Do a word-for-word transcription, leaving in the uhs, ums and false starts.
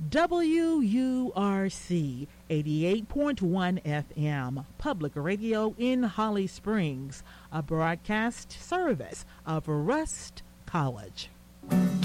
W U R C eighty-eight point one F M, Public Radio in Holly Springs, a broadcast service of Rust College.